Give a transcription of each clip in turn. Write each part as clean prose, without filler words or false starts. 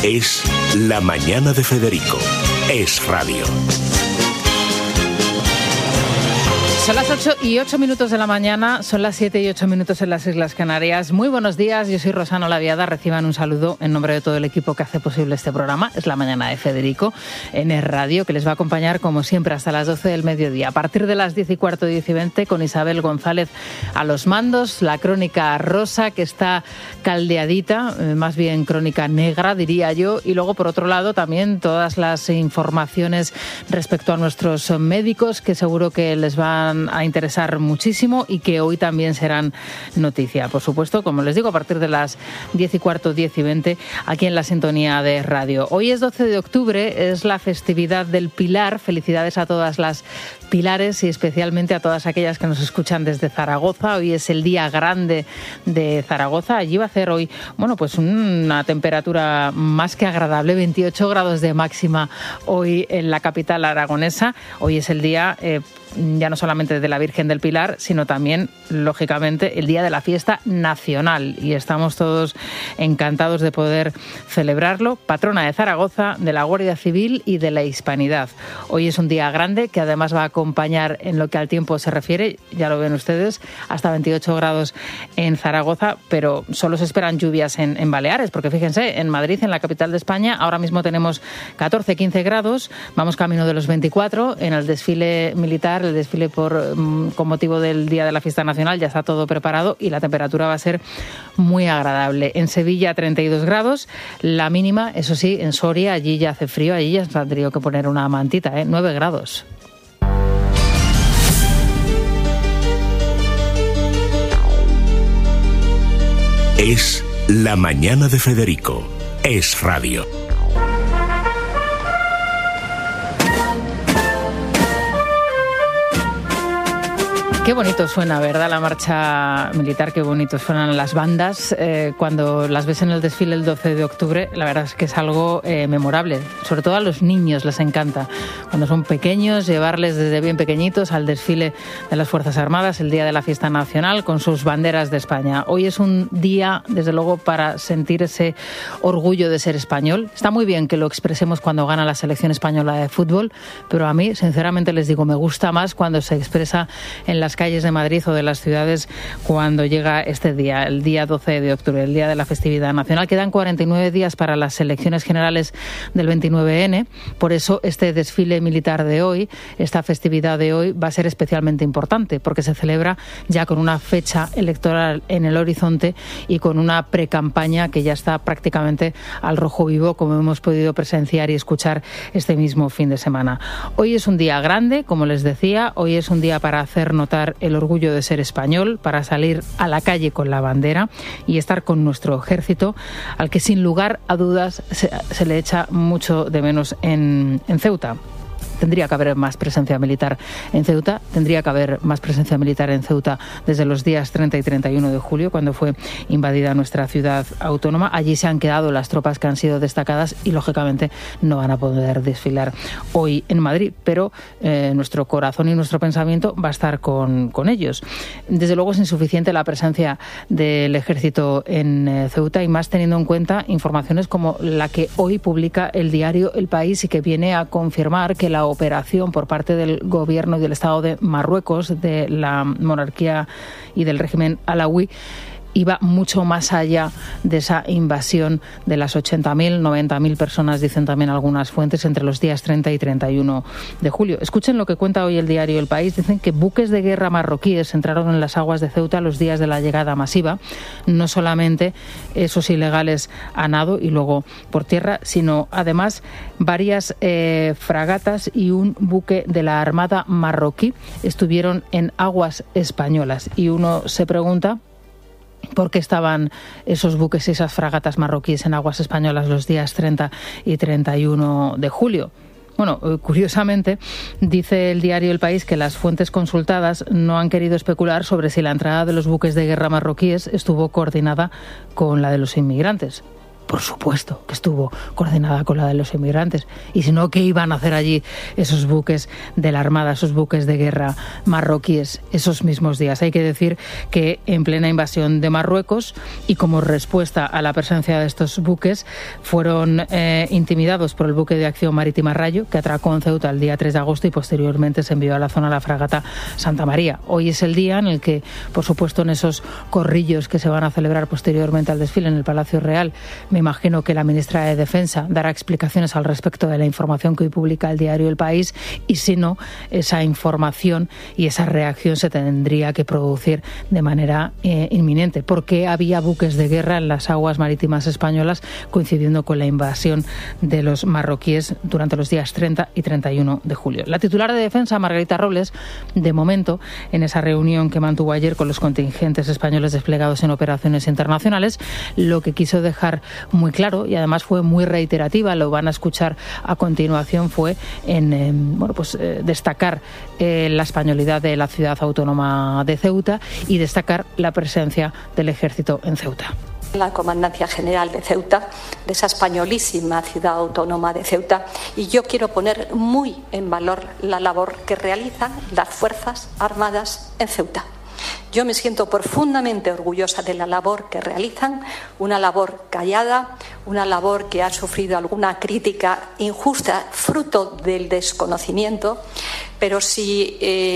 Es La Mañana de Federico. Es radio. Son las 8:08 de la mañana, son las 7:08 en las Islas Canarias. Muy buenos días, yo soy Rosana Olaviada. Reciban un saludo en nombre de todo el equipo que hace posible este programa. Es La Mañana de Federico en Es Radio, que les va a acompañar como siempre hasta las 12 del mediodía. A partir de las 10:15, 10:20, con Isabel González a los mandos, la crónica rosa que está caldeadita, más bien crónica negra diría yo, y luego por otro lado también todas las informaciones respecto a nuestros médicos que seguro que les van a interesar muchísimo y que hoy también serán noticia. Por supuesto, como les digo, a partir de las 10:15, 10:20, aquí en la sintonía de radio. Hoy es 12 de octubre, es la festividad del Pilar. Felicidades a todas las Pilares y especialmente a todas aquellas que nos escuchan desde Zaragoza. Hoy es el día grande de Zaragoza. Allí va a hacer hoy, bueno, pues una temperatura más que agradable, 28 grados de máxima hoy en la capital aragonesa. Hoy es el día ya no solamente de la Virgen del Pilar, sino también, lógicamente, el día de la fiesta nacional. Y estamos todos encantados de poder celebrarlo. Patrona de Zaragoza, de la Guardia Civil y de la Hispanidad. Hoy es un día grande que además va a acompañar en lo que al tiempo se refiere, ya lo ven ustedes, hasta 28 grados en Zaragoza, pero solo se esperan lluvias en Baleares, porque fíjense, en Madrid, en la capital de España, ahora mismo tenemos 14, 15 grados, vamos camino de los 24, en el desfile militar, el desfile con motivo del Día de la Fiesta Nacional, ya está todo preparado y la temperatura va a ser muy agradable. En Sevilla 32 grados, la mínima, eso sí, en Soria, allí ya hace frío, allí ya se ha tenido que poner una mantita, 9 grados. Es La Mañana de Federico. Es radio. Qué bonito suena, ¿verdad? La marcha militar, qué bonito suenan las bandas. Cuando las ves en el desfile el 12 de octubre, la verdad es que es algo memorable. Sobre todo a los niños les encanta. Cuando son pequeños, llevarles desde bien pequeñitos al desfile de las Fuerzas Armadas, el día de la fiesta nacional, con sus banderas de España. Hoy es un día, desde luego, para sentir ese orgullo de ser español. Está muy bien que lo expresemos cuando gana la selección española de fútbol, pero a mí, sinceramente les digo, me gusta más cuando se expresa en las calles de Madrid o de las ciudades cuando llega este día, el día 12 de octubre, el día de la festividad nacional. Quedan 49 días para las elecciones generales del 29N, por eso este desfile militar de hoy, esta festividad de hoy va a ser especialmente importante porque se celebra ya con una fecha electoral en el horizonte y con una precampaña que ya está prácticamente al rojo vivo, como hemos podido presenciar y escuchar este mismo fin de semana. Hoy es un día grande, como les decía, hoy es un día para hacer notar el orgullo de ser español, para salir a la calle con la bandera y estar con nuestro ejército, al que sin lugar a dudas se le echa mucho de menos en Ceuta. Tendría que haber más presencia militar en Ceuta, desde los días 30 y 31 de julio, cuando fue invadida nuestra ciudad autónoma. Allí se han quedado las tropas que han sido destacadas y, lógicamente, no van a poder desfilar hoy en Madrid, pero nuestro corazón y nuestro pensamiento va a estar con ellos. Desde luego es insuficiente la presencia del ejército en Ceuta y más teniendo en cuenta informaciones como la que hoy publica el diario El País y que viene a confirmar que la operación por parte del gobierno y del Estado de Marruecos, de la monarquía y del régimen alauí, iba mucho más allá de esa invasión de las 80.000, 90.000 personas, dicen también algunas fuentes, entre los días 30 y 31 de julio. Escuchen lo que cuenta hoy el diario El País. Dicen que buques de guerra marroquíes entraron en las aguas de Ceuta los días de la llegada masiva. No solamente esos ilegales a nado y luego por tierra, sino además varias fragatas y un buque de la Armada marroquí estuvieron en aguas españolas. Y uno se pregunta por qué estaban esos buques y esas fragatas marroquíes en aguas españolas los días 30 y 31 de julio. Bueno, curiosamente, dice el diario El País que las fuentes consultadas no han querido especular sobre si la entrada de los buques de guerra marroquíes estuvo coordinada con la de los inmigrantes. por supuesto que estuvo coordinada con la de los inmigrantes. Y si no, ¿qué iban a hacer allí esos buques de la Armada, esos buques de guerra marroquíes esos mismos días? Hay que decir que en plena invasión de Marruecos y como respuesta a la presencia de estos buques fueron intimidados por el buque de acción marítima Rayo, que atracó en Ceuta el día 3 de agosto y posteriormente se envió a la zona la fragata Santa María. Hoy es el día en el que, por supuesto, en esos corrillos que se van a celebrar posteriormente al desfile en el Palacio Real, me imagino que la ministra de Defensa dará explicaciones al respecto de la información que hoy publica el diario El País, y si no, esa información y esa reacción se tendría que producir de manera inminente, porque había buques de guerra en las aguas marítimas españolas coincidiendo con la invasión de los marroquíes durante los días 30 y 31 de julio. La titular de Defensa, Margarita Robles, de momento, en esa reunión que mantuvo ayer con los contingentes españoles desplegados en operaciones internacionales, lo que quiso dejar muy claro, y además fue muy reiterativa, lo van a escuchar a continuación, fue en destacar la españolidad de la ciudad autónoma de Ceuta y destacar la presencia del ejército en Ceuta. La Comandancia General de Ceuta, de esa españolísima ciudad autónoma de Ceuta, y yo quiero poner muy en valor la labor que realizan las Fuerzas Armadas en Ceuta. Yo me siento profundamente orgullosa de la labor que realizan, una labor callada, una labor que ha sufrido alguna crítica injusta, fruto del desconocimiento, pero si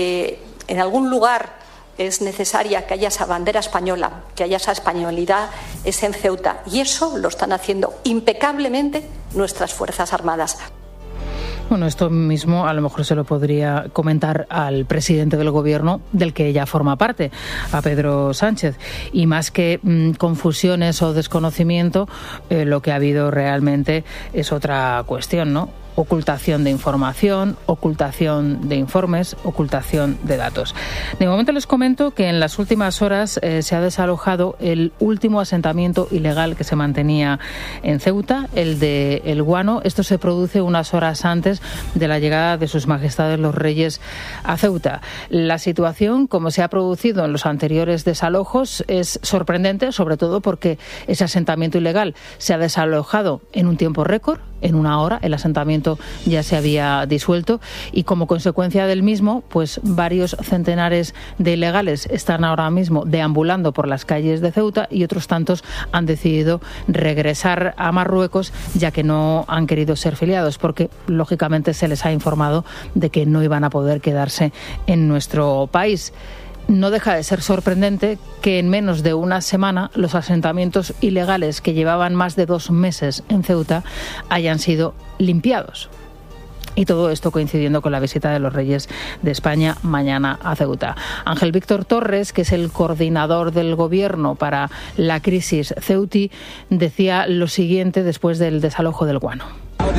en algún lugar es necesaria que haya esa bandera española, que haya esa españolidad, es en Ceuta. Y eso lo están haciendo impecablemente nuestras Fuerzas Armadas. Bueno, esto mismo a lo mejor se lo podría comentar al presidente del Gobierno, del que ella forma parte, a Pedro Sánchez. Y más que confusiones o desconocimiento, lo que ha habido realmente es otra cuestión, ¿no? Ocultación de información, ocultación de informes, ocultación de datos. De momento les comento que en las últimas horas se ha desalojado el último asentamiento ilegal que se mantenía en Ceuta, el de El Guano. Esto se produce unas horas antes de la llegada de sus majestades los reyes a Ceuta. La situación, como se ha producido en los anteriores desalojos, es sorprendente, sobre todo porque ese asentamiento ilegal se ha desalojado en un tiempo récord, en una hora. El asentamiento ya se había disuelto y como consecuencia del mismo, pues varios centenares de ilegales están ahora mismo deambulando por las calles de Ceuta y otros tantos han decidido regresar a Marruecos, ya que no han querido ser filiados, porque lógicamente se les ha informado de que no iban a poder quedarse en nuestro país. No deja de ser sorprendente que en menos de una semana los asentamientos ilegales que llevaban más de 2 meses en Ceuta hayan sido limpiados. Y todo esto coincidiendo con la visita de los Reyes de España mañana a Ceuta. Ángel Víctor Torres, que es el coordinador del Gobierno para la crisis ceutí, decía lo siguiente después del desalojo del Guano.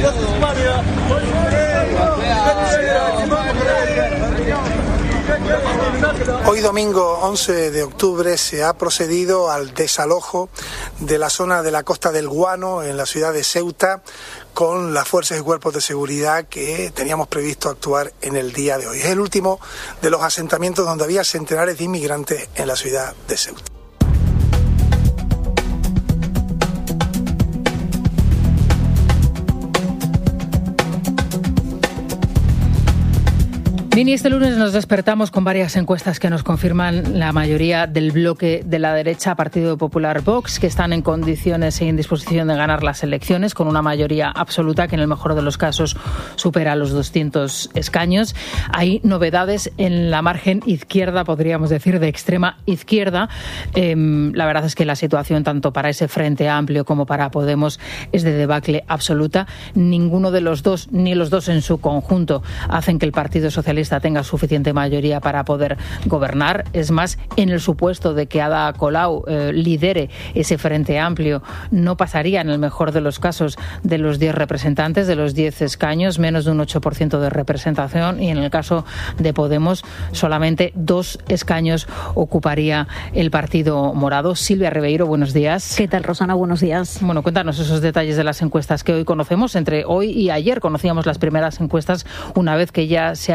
Hoy domingo 11 de octubre se ha procedido al desalojo de la zona de la costa del Guano en la ciudad de Ceuta con las fuerzas y cuerpos de seguridad que teníamos previsto actuar en el día de hoy. Es el último de los asentamientos donde había centenares de inmigrantes en la ciudad de Ceuta. Vini, este lunes nos despertamos con varias encuestas que nos confirman la mayoría del bloque de la derecha, Partido Popular, Vox, que están en condiciones y en disposición de ganar las elecciones con una mayoría absoluta que en el mejor de los casos supera los 200 escaños. Hay novedades en la margen izquierda, podríamos decir, de extrema izquierda. La verdad es que la situación tanto para ese Frente Amplio como para Podemos es de debacle absoluta. Ninguno de los dos, ni los dos en su conjunto, hacen que el Partido Socialista tenga suficiente mayoría para poder gobernar. Es más, en el supuesto de que Ada Colau lidere ese Frente Amplio, no pasaría en el mejor de los casos de los 10 representantes, de los 10 escaños, menos de un 8% de representación, y en el caso de Podemos solamente 2 escaños ocuparía el Partido Morado. Silvia Ribeiro, buenos días. ¿Qué tal, Rosana? Buenos días. Bueno, cuéntanos esos detalles de las encuestas que hoy conocemos. Entre hoy y ayer conocíamos las primeras encuestas, una vez que ya se ha producido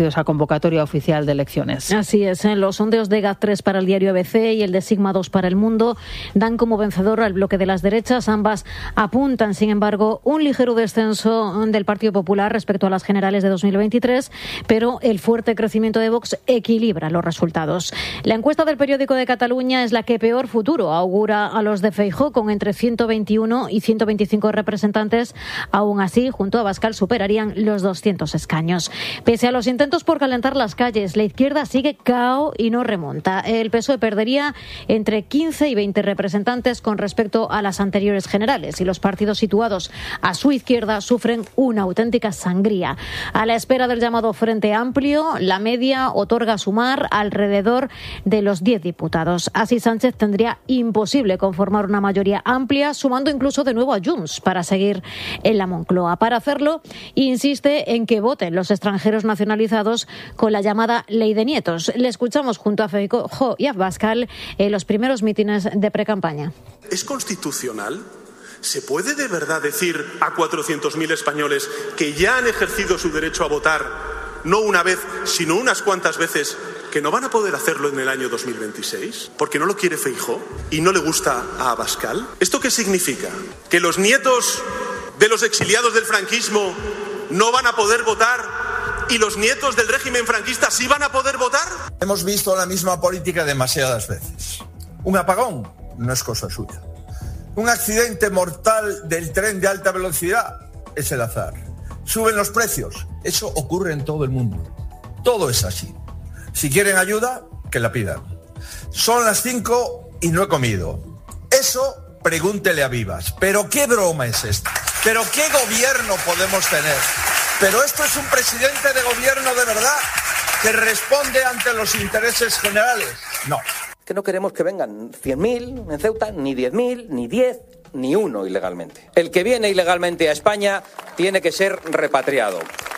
sido esa convocatoria oficial de elecciones. Así es, los sondeos de GAT3 para el diario ABC y el de Sigma 2 para El Mundo dan como vencedor al bloque de las derechas. Ambas apuntan, sin embargo, un ligero descenso del Partido Popular respecto a las generales de 2023, pero el fuerte crecimiento de Vox equilibra los resultados. La encuesta del Periódico de Cataluña es la que peor futuro augura a los de Feijóo, con entre 121 y 125 representantes. Aún así, junto a Abascal superarían los 200 escaños. Pese a los intentos por calentar las calles, la izquierda sigue cao y no remonta. El PSOE perdería entre 15 y 20 representantes con respecto a las anteriores generales, y los partidos situados a su izquierda sufren una auténtica sangría. A la espera del llamado Frente Amplio, la media otorga Sumar alrededor de los 10 diputados. Así Sánchez tendría imposible conformar una mayoría amplia, sumando incluso de nuevo a Junts para seguir en la Moncloa. Para hacerlo, insiste en que voten los extranjeros nacionalizados con la llamada Ley de Nietos. Le escuchamos junto a Feijóo y a Abascal en los primeros mítines de precampaña. ¿Es constitucional? ¿Se puede de verdad decir a 400.000 españoles que ya han ejercido su derecho a votar, no una vez, sino unas cuantas veces, que no van a poder hacerlo en el año 2026? ¿Porque no lo quiere Feijóo y no le gusta a Abascal? ¿Esto qué significa? ¿Que los nietos de los exiliados del franquismo no van a poder votar y los nietos del régimen franquista sí van a poder votar? Hemos visto la misma política demasiadas veces. Un apagón no es cosa suya. Un accidente mortal del tren de alta velocidad es el azar. Suben los precios. Eso ocurre en todo el mundo. Todo es así. Si quieren ayuda, que la pidan. Son las 5 y no he comido. Eso pregúntele a Vivas. ¿Pero qué broma es esta? ¿Pero qué gobierno podemos tener? ¿Pero esto es un presidente de gobierno de verdad que responde ante los intereses generales? No. Que no queremos que vengan 100.000 en Ceuta, ni 10.000, ni 10, ni uno ilegalmente. El que viene ilegalmente a España tiene que ser repatriado.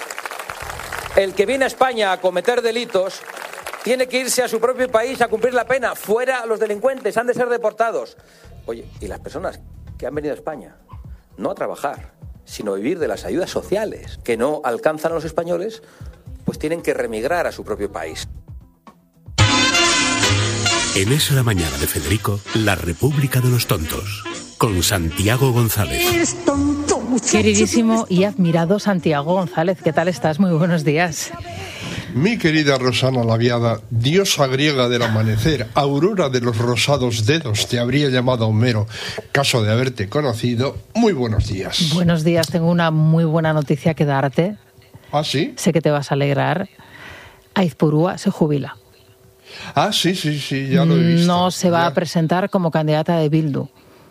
El que viene a España a cometer delitos tiene que irse a su propio país a cumplir la pena. Fuera los delincuentes, han de ser deportados. Oye, y las personas que han venido a España, no a trabajar, sino a vivir de las ayudas sociales que no alcanzan a los españoles, pues tienen que remigrar a su propio país. En Es la Mañana de Federico, la República de los Tontos, con Santiago González. Queridísimo y admirado Santiago González, ¿qué tal estás? Muy buenos días. Mi querida Rosana Laviada, diosa griega del amanecer, aurora de los rosados dedos, te habría llamado Homero, caso de haberte conocido. Muy buenos días. Buenos días, tengo una muy buena noticia que darte. ¿Ah, sí? Sé que te vas a alegrar. Aizpurúa se jubila. Ah, sí, ya lo he visto. No se va a presentar como candidata de Bildu.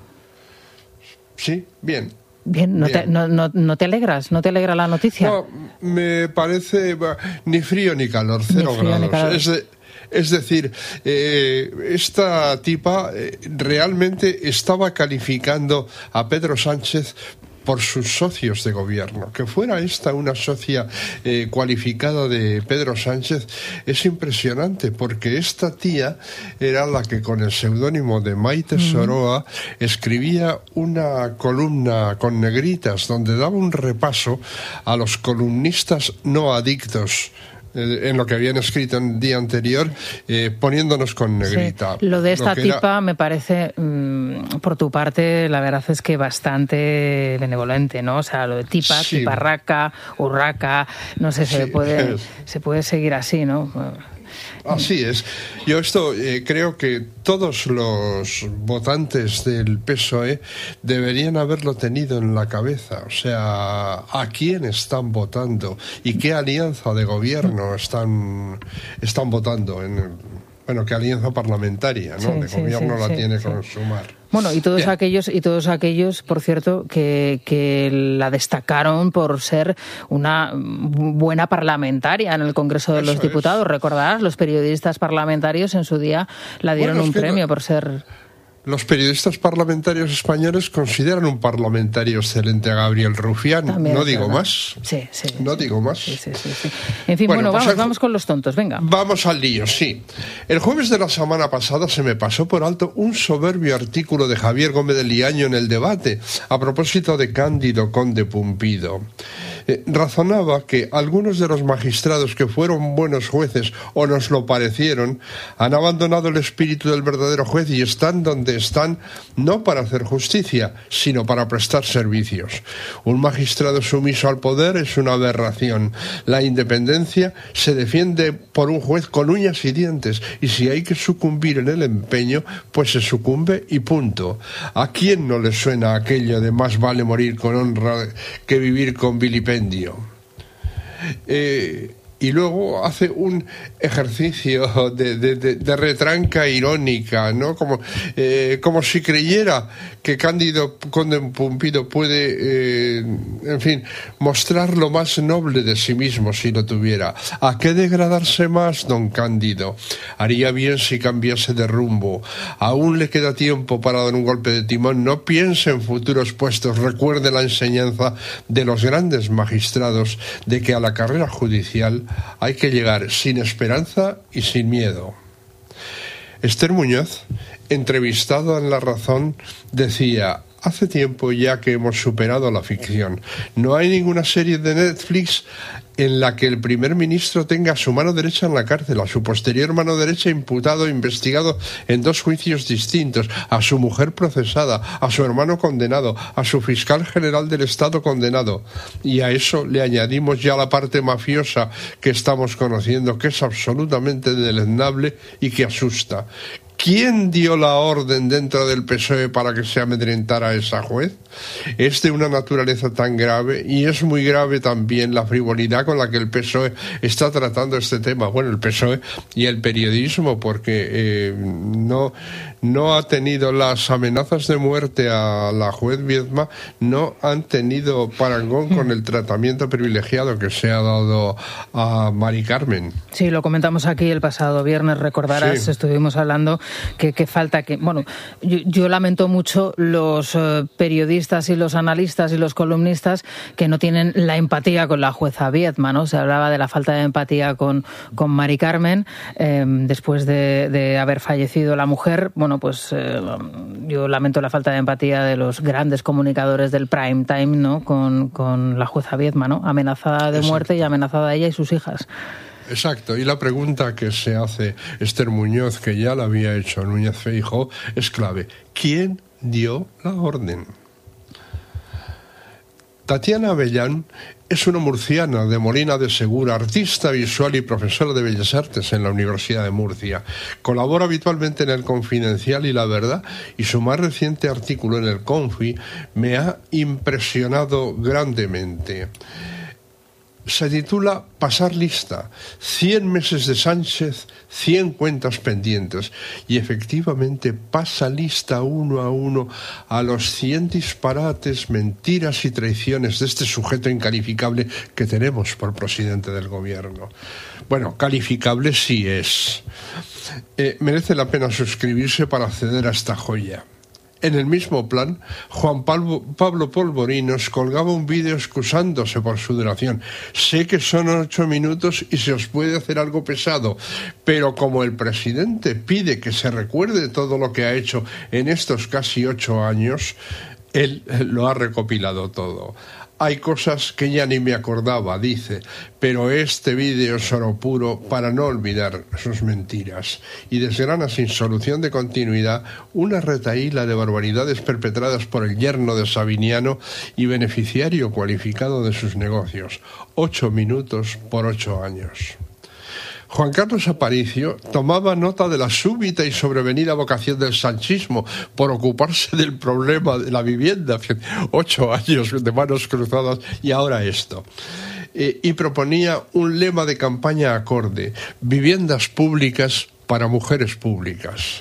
Sí, bien. Bien, ¿no te alegras? ¿No te alegra la noticia? No, me parece ni frío ni calor, 0 grados. Es decir, esta tipa realmente estaba calificando a Pedro Sánchez por sus socios de gobierno. Que fuera esta una socia cualificada de Pedro Sánchez es impresionante, porque esta tía era la que con el seudónimo de Maite Soroa escribía una columna con negritas donde daba un repaso a los columnistas no adictos en lo que habían escrito en el día anterior, poniéndonos con negrita. Sí. Lo de esta tipa me parece, por tu parte, la verdad es que bastante benevolente, ¿no? O sea, lo de tipa, sí. Tiparraca, urraca, no sé, se puede seguir así, ¿no? Así es. Yo creo que todos los votantes del PSOE deberían haberlo tenido en la cabeza. O sea, ¿a quién están votando? ¿Y qué alianza de gobierno están votando? ¿Qué alianza parlamentaria, ¿no? De gobierno la tiene con Sumar. Bueno, y todos aquellos, por cierto, que la destacaron por ser una buena parlamentaria en el Congreso de los Diputados. Recordarás, los periodistas parlamentarios en su día la dieron un premio por ser... Los periodistas parlamentarios españoles consideran un parlamentario excelente a Gabriel Rufián. También no digo más. Sí. No digo más. Sí. En fin, vamos con los tontos, venga. Vamos al lío, sí. El jueves de la semana pasada se me pasó por alto un soberbio artículo de Javier Gómez de Liaño en El Debate, a propósito de Cándido Conde Pumpido. razonaba que algunos de los magistrados que fueron buenos jueces o nos lo parecieron han abandonado el espíritu del verdadero juez y están donde están no para hacer justicia, sino para prestar servicios. Un magistrado sumiso al poder es una aberración. La independencia se defiende por un juez con uñas y dientes, y si hay que sucumbir en el empeño, pues se sucumbe y punto. ¿A quién no le suena aquello de más vale morir con honra que vivir con vilipendio? Y luego hace un ejercicio de retranca irónica, ¿no? Como si creyera que Cándido Conde Pumpido puede, en fin, mostrar lo más noble de sí mismo si lo tuviera. ¿A qué degradarse más, don Cándido? Haría bien si cambiase de rumbo. Aún le queda tiempo para dar un golpe de timón. No piense en futuros puestos. Recuerde la enseñanza de los grandes magistrados de que a la carrera judicial hay que llegar sin esperanza y sin miedo. Esther Muñoz, entrevistado en La Razón, decía: hace tiempo ya que hemos superado la ficción. No hay ninguna serie de Netflix en la que el primer ministro tenga a su mano derecha en la cárcel, a su posterior mano derecha imputado, investigado en 2 juicios distintos, a su mujer procesada, a su hermano condenado, a su fiscal general del Estado condenado. Y a eso le añadimos ya la parte mafiosa que estamos conociendo, que es absolutamente deleznable y que asusta. ¿Quién dio la orden dentro del PSOE para que se amedrentara a esa juez? Es de una naturaleza tan grave, y es muy grave también la frivolidad con la que el PSOE está tratando este tema. Bueno, el PSOE y el periodismo, porque no ha tenido las amenazas de muerte a la juez Viedma, no han tenido parangón con el tratamiento privilegiado que se ha dado a Mari Carmen. Sí, lo comentamos aquí el pasado viernes, recordarás, sí. Estuvimos hablando que falta que... Bueno, yo lamento mucho los periodistas y los analistas y los columnistas que no tienen la empatía con la jueza Viedma, ¿no? Se hablaba de la falta de empatía con Mari Carmen después de haber fallecido la mujer. Bueno, pues yo lamento la falta de empatía de los grandes comunicadores del prime time, ¿no? Con la jueza Viedma, ¿no? Amenazada de muerte y amenazada ella y sus hijas. Exacto, y la pregunta que se hace Esther Muñoz, que ya la había hecho Núñez Feijóo, es clave. ¿Quién dio la orden? Tatiana Avellán es una murciana de Molina de Segura, artista visual y profesora de Bellas Artes en la Universidad de Murcia. Colabora habitualmente en El Confidencial y La Verdad, y su más reciente artículo en El Confi me ha impresionado grandemente. Se titula Pasar lista, 100 meses de Sánchez, 100 cuentas pendientes, y efectivamente pasa lista uno a uno a los 100 disparates, mentiras y traiciones de este sujeto incalificable que tenemos por presidente del gobierno. Bueno, calificable sí es. Merece la pena suscribirse para acceder a esta joya. En el mismo plan, Juan Pablo Polvorinos colgaba un vídeo excusándose por su duración. Sé que son 8 minutos y se os puede hacer algo pesado, pero como el presidente pide que se recuerde todo lo que ha hecho en estos casi 8 años, él lo ha recopilado todo. Hay cosas que ya ni me acordaba, dice, pero este vídeo es oro puro para no olvidar sus mentiras, y desgrana sin solución de continuidad una retahíla de barbaridades perpetradas por el yerno de Sabiniano y beneficiario cualificado de sus negocios. 8 minutos por 8 años. Juan Carlos Aparicio tomaba nota de la súbita y sobrevenida vocación del sanchismo por ocuparse del problema de la vivienda. 8 años de manos cruzadas y ahora esto. Y proponía un lema de campaña acorde: viviendas públicas para mujeres públicas.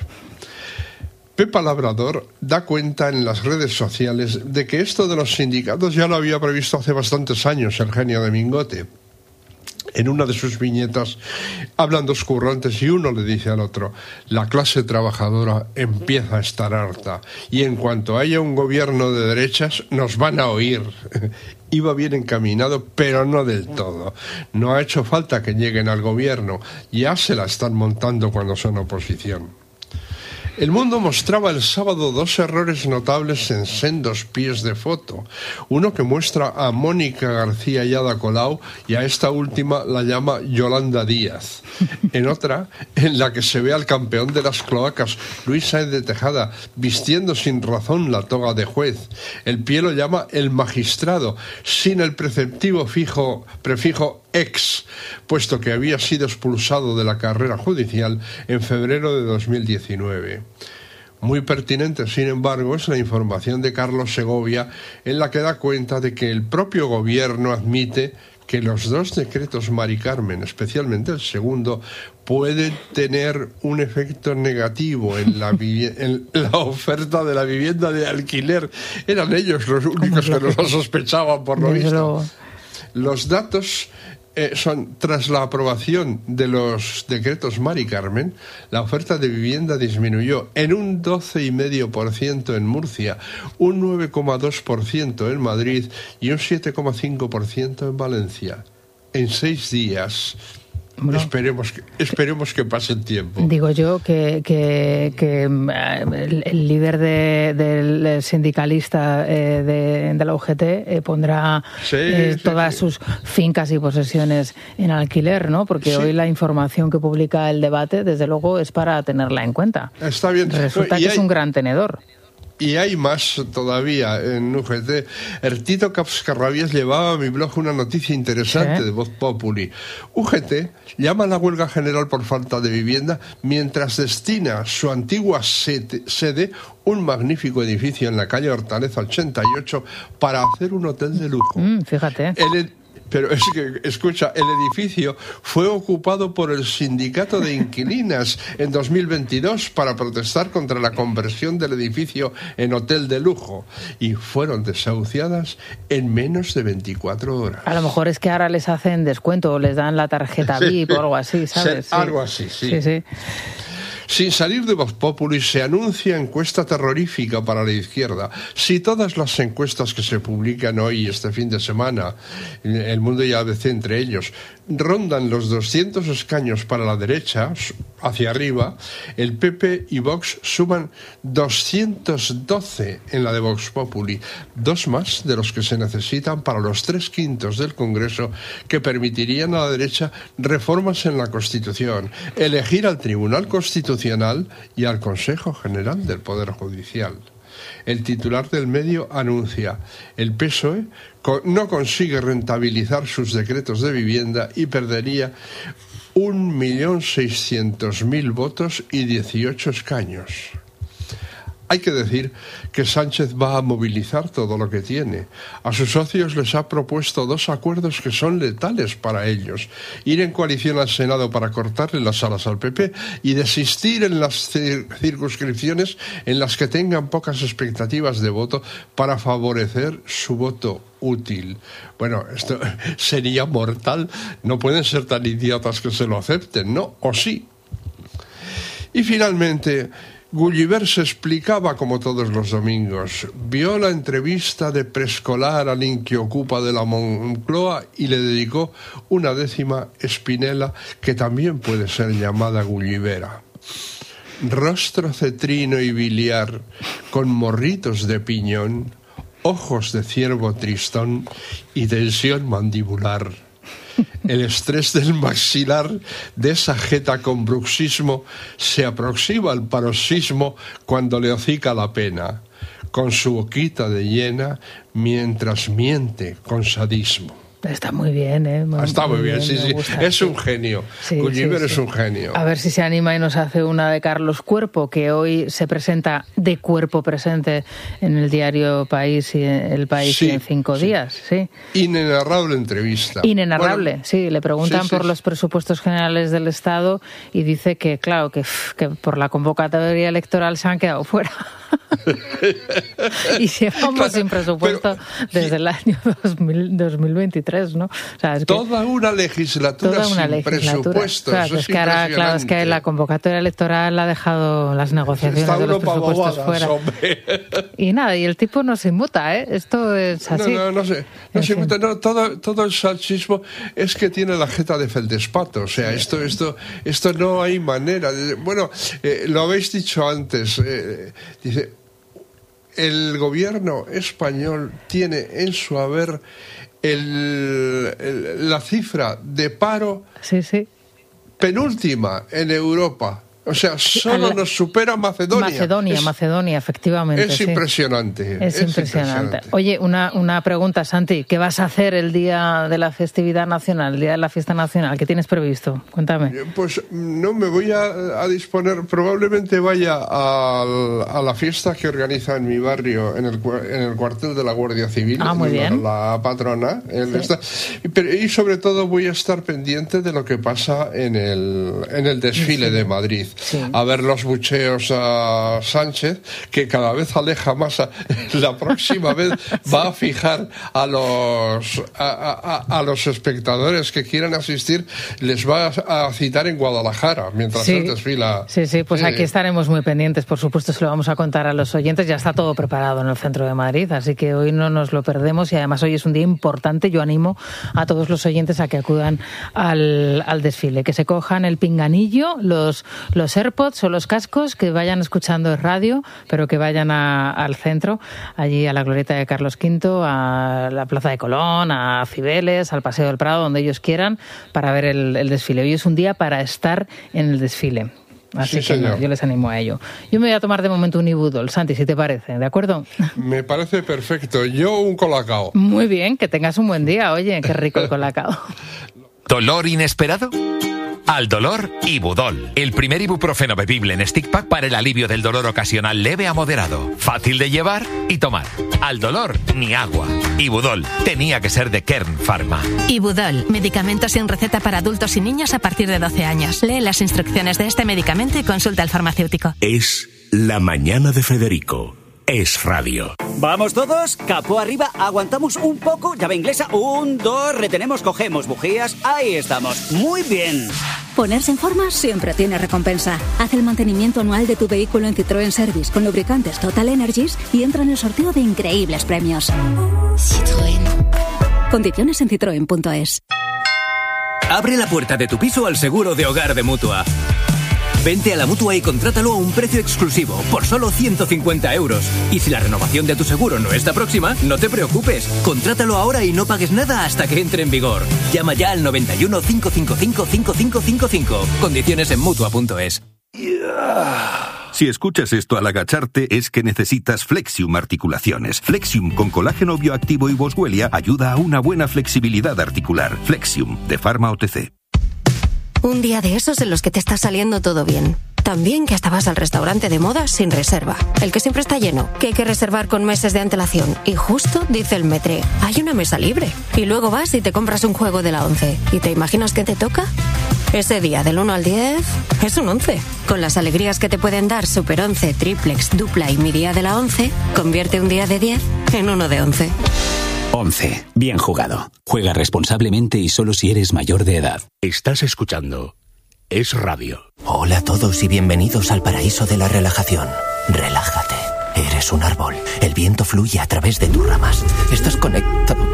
Pepa Labrador da cuenta en las redes sociales de que esto de los sindicatos ya lo había previsto hace bastantes años el genio de Mingote. En una de sus viñetas hablan dos currantes y uno le dice al otro: la clase trabajadora empieza a estar harta y en cuanto haya un gobierno de derechas nos van a oír. Iba bien encaminado, pero no del todo. No ha hecho falta que lleguen al gobierno, ya se la están montando cuando son oposición. El Mundo mostraba el sábado 2 errores notables en sendos pies de foto. Uno que muestra a Mónica García y Ada Colau, y a esta última la llama Yolanda Díaz. En otra, en la que se ve al campeón de las cloacas, Luis Sáenz de Tejada, vistiendo sin razón la toga de juez. El pie lo llama el magistrado, sin el preceptivo prefijo ex, puesto que había sido expulsado de la carrera judicial en febrero de 2019. Muy pertinente, sin embargo, es la información de Carlos Segovia, en la que da cuenta de que el propio gobierno admite que los 2 decretos Mari Carmen, especialmente el segundo, pueden tener un efecto negativo en la oferta de la vivienda de alquiler. Eran ellos los únicos que nos lo sospechaban, por lo visto. Los datos son, tras la aprobación de los decretos Mari Carmen, la oferta de vivienda disminuyó en un 12,5% en Murcia, un 9,2% en Madrid y un 7,5% en Valencia. En 6 días. Bueno, esperemos que pase el tiempo. Digo yo que el líder del sindicalista de la UGT pondrá todas sus fincas y posesiones en alquiler, ¿no? Porque hoy la información que publica El Debate, desde luego, es para tenerla en cuenta. Está bien. Resulta que es un gran tenedor. Y hay más todavía en UGT. Tito Cascarrabias llevaba a mi blog una noticia interesante de Voz Populi. UGT llama a la huelga general por falta de vivienda mientras destina su antigua sede, un magnífico edificio en la calle Hortaleza 88, para hacer un hotel de lujo. Fíjate. Pero es que, escucha, el edificio fue ocupado por el sindicato de inquilinas en 2022 para protestar contra la conversión del edificio en hotel de lujo y fueron desahuciadas en menos de 24 horas. A lo mejor es que ahora les hacen descuento o les dan la tarjeta VIP o algo así, ¿sabes? Sí. Algo así, sí. Sí. Sin salir de Voz Populi, se anuncia encuesta terrorífica para la izquierda. Si todas las encuestas que se publican hoy, este fin de semana, El Mundo y ABC entre ellos, rondan los 200 escaños para la derecha, hacia arriba, el PP y Vox suman 212 en la de Vox Populi, 2 más de los que se necesitan para los 3/5 del Congreso, que permitirían a la derecha reformas en la Constitución, elegir al Tribunal Constitucional y al Consejo General del Poder Judicial. El titular del medio anuncia: el PSOE no consigue rentabilizar sus decretos de vivienda y perdería 1.600.000 votos y 18 escaños. Hay que decir que Sánchez va a movilizar todo lo que tiene. A sus socios les ha propuesto 2 acuerdos que son letales para ellos: ir en coalición al Senado para cortarle las alas al PP y desistir en las circunscripciones en las que tengan pocas expectativas de voto para favorecer su voto útil. Bueno, esto sería mortal. No pueden ser tan idiotas que se lo acepten, ¿no? ¿O sí? Y finalmente, Gulliver se explicaba como todos los domingos. Vio la entrevista de preescolar al inquiocupa de la Moncloa y le dedicó una 10ª espinela que también puede ser llamada Gullivera. Rostro cetrino y biliar, con morritos de piñón, ojos de ciervo tristón y tensión mandibular. El estrés del maxilar de esa jeta con bruxismo se aproxima al paroxismo cuando le hocica la pena, con su boquita de hiena mientras miente con sadismo. Está muy bien, ¿eh? Está muy bien, sí. Es un genio. Gulliver es un genio. A ver si se anima y nos hace una de Carlos Cuerpo, que hoy se presenta de cuerpo presente en el diario País y El País en 5 días. Sí. Inenarrable entrevista. Inenarrable, sí. Le preguntan por los presupuestos generales del Estado y dice que, claro, que por la convocatoria electoral se han quedado fuera. Y llevamos sin presupuesto desde el año 2023, ¿no? O sea, es toda una legislatura sin presupuestos. Claro, es que ahora, claro, es que la convocatoria electoral ha dejado las negociaciones de los presupuestos fuera. Y nada, y el tipo no se inmuta, ¿eh? Esto es así. No se inmuta. No, todo el sanchismo es que tiene la jeta de feldespato. O sea, esto no hay manera. Bueno, lo habéis dicho antes. Dice, el gobierno español tiene en su haber la cifra de paro penúltima en Europa. O sea, solo nos supera Macedonia. Macedonia, efectivamente. Es impresionante. Es impresionante. Oye, una pregunta, Santi. ¿Qué vas a hacer el día de la festividad nacional, el día de la fiesta nacional? ¿Qué tienes previsto? Cuéntame. Pues no me voy a disponer. Probablemente vaya a la fiesta que organiza en mi barrio, en el cuartel de la Guardia Civil. Muy bien. La patrona. Y sobre todo voy a estar pendiente de lo que pasa en el desfile de Madrid. A ver los bucheos a Sánchez, que cada vez aleja más. La próxima vez va a fijar a los espectadores que quieran asistir, les va a citar en Guadalajara mientras él desfila. Pues aquí estaremos muy pendientes, por supuesto, se lo vamos a contar a los oyentes. Ya está todo preparado en el centro de Madrid, así que hoy no nos lo perdemos, y además hoy es un día importante. Yo animo a todos los oyentes a que acudan al desfile, que se cojan el pinganillo, los AirPods o los cascos, que vayan escuchando radio, pero que vayan al centro, allí a la glorieta de Carlos V, a la Plaza de Colón, a Cibeles, al Paseo del Prado, donde ellos quieran, para ver el desfile. Hoy es un día para estar en el desfile. Así que yo les animo a ello. Yo me voy a tomar de momento un Ibudol, Santi, si te parece, ¿de acuerdo? Me parece perfecto. Yo un colacao. Muy bien, que tengas un buen día. Oye, qué rico el colacao. ¿Dolor inesperado? Al dolor, Ibudol. El primer ibuprofeno bebible en stick pack para el alivio del dolor ocasional leve a moderado. Fácil de llevar y tomar. Al dolor, ni agua. Ibudol. Tenía que ser de Kern Pharma. Ibudol. Medicamento sin receta para adultos y niños a partir de 12 años. Lee las instrucciones de este medicamento y consulta al farmacéutico. Es La Mañana de Federico. Es radio. ¿Vamos todos? Capó arriba, aguantamos un poco, llave inglesa, 1, 2, retenemos, cogemos bujías, ahí estamos, muy bien. Ponerse en forma siempre tiene recompensa. Haz el mantenimiento anual de tu vehículo en Citroën Service con lubricantes Total Energies y entra en el sorteo de increíbles premios. Citroën. Condiciones en citroen.es. Abre la puerta de tu piso al seguro de hogar de Mutua. Vente a la Mutua y contrátalo a un precio exclusivo, por solo 150 euros. Y si la renovación de tu seguro no está próxima, no te preocupes. Contrátalo ahora y no pagues nada hasta que entre en vigor. Llama ya al 91 555 5555. Condiciones en Mutua.es. Si escuchas esto al agacharte, es que necesitas Flexium Articulaciones. Flexium con colágeno bioactivo y boswellia ayuda a una buena flexibilidad articular. Flexium, de Pharma OTC. Un día de esos en los que te está saliendo todo bien. También que hasta vas al restaurante de moda sin reserva. El que siempre está lleno, que hay que reservar con meses de antelación. Y justo dice el Metre, hay una mesa libre. Y luego vas y te compras un juego de la 11. ¿Y te imaginas qué te toca? Ese día del 1 al 10 es un 11. Con las alegrías que te pueden dar Super 11, Triplex, Dupla y Mi Día de la 11, convierte un día de 10 en uno de 11. 11. Bien jugado. Juega responsablemente y solo si eres mayor de edad. Estás escuchando Es Radio. Hola a todos y bienvenidos al paraíso de la relajación. Relájate. Eres un árbol. El viento fluye a través de tus ramas. Estás conectado.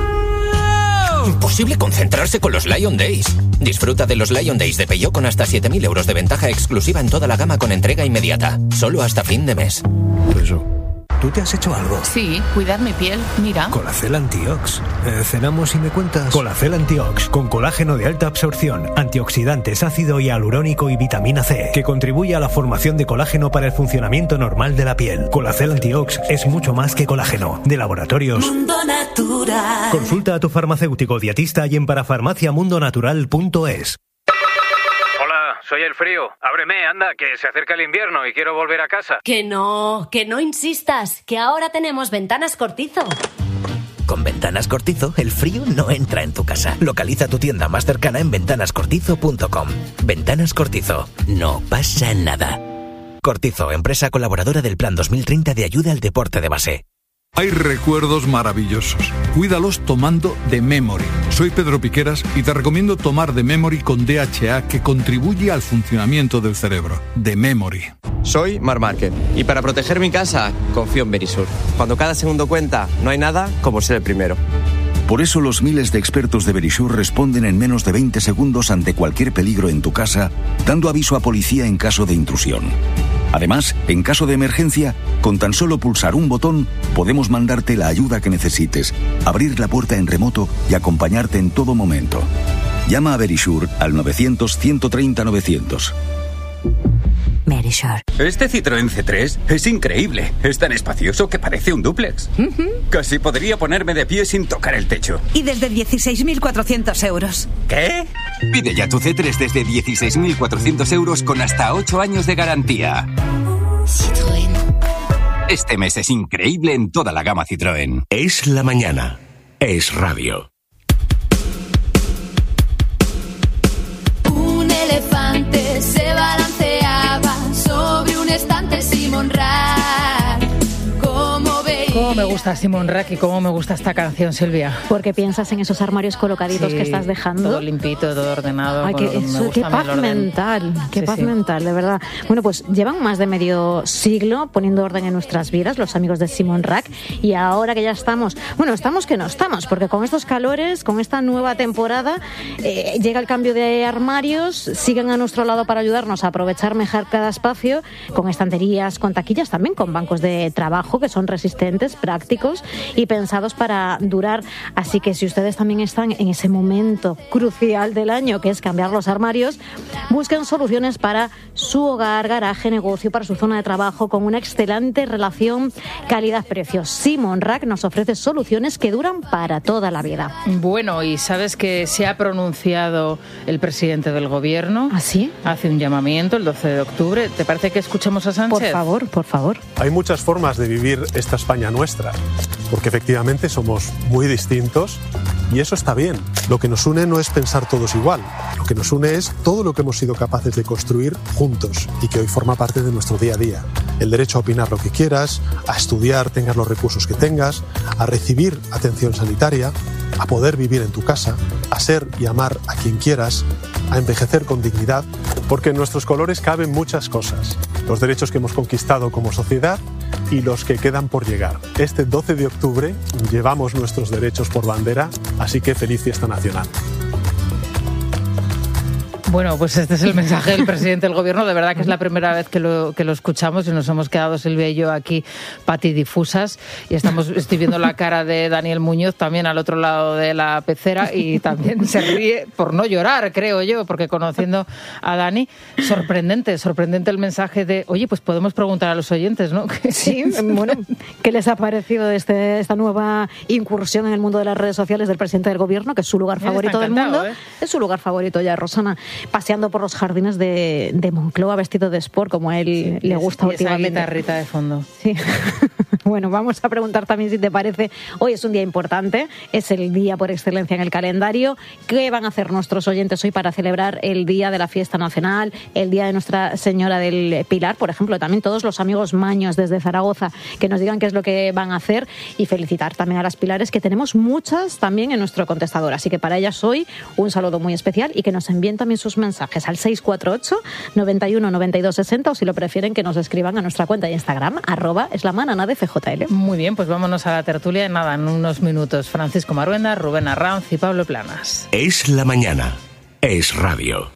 Imposible concentrarse con los Lion Days. Disfruta de los Lion Days de Peugeot con hasta 7.000 euros de ventaja exclusiva en toda la gama con entrega inmediata. Solo hasta fin de mes. ¿Tú te has hecho algo? Sí, cuidar mi piel, mira. Colacel Antiox. ¿Cenamos y me cuentas? Colacel Antiox, con colágeno de alta absorción, antioxidantes, ácido hialurónico y vitamina C, que contribuye a la formación de colágeno para el funcionamiento normal de la piel. Colacel Antiox es mucho más que colágeno. De Laboratorios Mundo Natural. Consulta a tu farmacéutico dietista y en parafarmaciamundonatural.es. Soy el frío. Ábreme, anda, que se acerca el invierno y quiero volver a casa. Que no insistas, que ahora tenemos Ventanas Cortizo. Con Ventanas Cortizo, el frío no entra en tu casa. Localiza tu tienda más cercana en ventanascortizo.com. Ventanas Cortizo. No pasa nada. Cortizo, empresa colaboradora del Plan 2030 de ayuda al deporte de base. Hay recuerdos maravillosos. Cuídalos tomando The Memory. Soy Pedro Piqueras y te recomiendo tomar The Memory con DHA, que contribuye al funcionamiento del cerebro. The Memory. Soy Marc Márquez y para proteger mi casa confío en Verisur. Cuando cada segundo cuenta, no hay nada como ser el primero. Por eso los miles de expertos de Verisur responden en menos de 20 segundos ante cualquier peligro en tu casa, dando aviso a policía en caso de intrusión. Además, en caso de emergencia, con tan solo pulsar un botón, podemos mandarte la ayuda que necesites, abrir la puerta en remoto y acompañarte en todo momento. Llama a Verisur al 900-130-900. Verisur. Este Citroën C3 es increíble. Es tan espacioso que parece un dúplex. Casi podría ponerme de pie sin tocar el techo. Y desde 16.400 euros. ¿Qué? Pide ya tu C3 desde 16.400 euros con hasta 8 años de garantía. Citroën. Este mes es increíble en toda la gama Citroën. Es la mañana. Es radio. Un elefante se balanceaba sobre un estante Simon Rack. Cómo me gusta Simon Rack y cómo me gusta esta canción, Silvia. Porque piensas en esos armarios colocaditos que estás dejando. Todo limpito, todo ordenado. Ay, qué paz mental, mental, de verdad. Bueno, pues llevan más de medio siglo poniendo orden en nuestras vidas los amigos de Simon Rack, y ahora que ya estamos que no estamos, porque con estos calores, con esta nueva temporada, llega el cambio de armarios, siguen a nuestro lado para ayudarnos a aprovechar mejor cada espacio, con estanterías, con taquillas, también con bancos de trabajo que son resistentes, prácticos y pensados para durar. Así que si ustedes también están en ese momento crucial del año, que es cambiar los armarios, busquen soluciones para su hogar, garaje, negocio, para su zona de trabajo, con una excelente relación calidad-precio. Simon Rack nos ofrece soluciones que duran para toda la vida. Bueno, y sabes que se ha pronunciado el presidente del gobierno. ¿Ah, sí? Hace un llamamiento el 12 de octubre. ¿Te parece que escuchemos a Sánchez? Por favor. Hay muchas formas de vivir esta España nuestra, porque efectivamente somos muy distintos y eso está bien. Lo que nos une no es pensar todos igual, lo que nos une es todo lo que hemos sido capaces de construir juntos y que hoy forma parte de nuestro día a día. El derecho a opinar lo que quieras, a estudiar, tengas los recursos que tengas, a recibir atención sanitaria, a poder vivir en tu casa, a ser y amar a quien quieras, a envejecer con dignidad, porque en nuestros colores caben muchas cosas. Los derechos que hemos conquistado como sociedad y los que quedan por llegar. Este 12 de octubre llevamos nuestros derechos por bandera, así que feliz fiesta nacional. Bueno, pues este es el mensaje del presidente del gobierno. De verdad que es la primera vez que lo escuchamos y nos hemos quedado, Silvia y yo, aquí patidifusas. Y estoy viendo la cara de Daniel Muñoz también al otro lado de la pecera y también se ríe por no llorar, creo yo, porque conociendo a Dani, sorprendente el mensaje de, oye, pues podemos preguntar a los oyentes, ¿no? Sí, bueno, ¿qué les ha parecido de esta nueva incursión en el mundo de las redes sociales del presidente del gobierno, que es su lugar favorito del mundo? Es su lugar favorito ya, Rosana. Paseando por los jardines de Moncloa vestido de sport, como a él le gusta últimamente. Esa guitarrita de fondo. Sí. Bueno, vamos a preguntar también, si te parece, hoy es un día importante, es el día por excelencia en el calendario. ¿Qué van a hacer nuestros oyentes hoy para celebrar el día de la fiesta nacional, el día de Nuestra Señora del Pilar, por ejemplo? También todos los amigos maños desde Zaragoza que nos digan qué es lo que van a hacer, y felicitar también a las Pilares, que tenemos muchas también en nuestro contestador. Así que para ellas hoy un saludo muy especial, y que nos envíen también sus mensajes al 648 91 92 60, o si lo prefieren que nos escriban a nuestra cuenta de Instagram @eslamanana_de_FJL. Muy bien, pues vámonos a la tertulia en unos minutos. Francisco Maruenda, Rubén Arranz y Pablo Planas. Es la mañana. Es radio.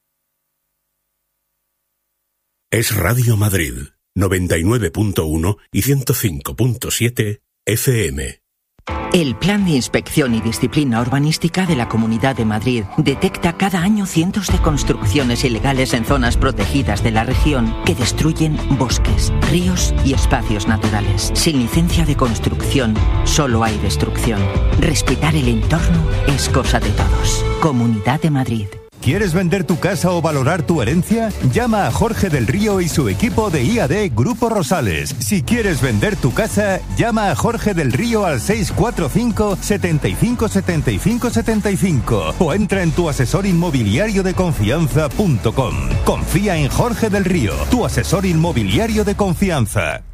Es Radio Madrid, 99.1 y 105.7 FM. El Plan de Inspección y Disciplina Urbanística de la Comunidad de Madrid detecta cada año cientos de construcciones ilegales en zonas protegidas de la región que destruyen bosques, ríos y espacios naturales. Sin licencia de construcción, solo hay destrucción. Respetar el entorno es cosa de todos. Comunidad de Madrid. ¿Quieres vender tu casa o valorar tu herencia? Llama a Jorge del Río y su equipo de IAD Grupo Rosales. Si quieres vender tu casa, llama a Jorge del Río al 645 75 75 75 o entra en tuasesorinmobiliariodeconfianza.com. Confía en Jorge del Río, tu asesor inmobiliario de confianza.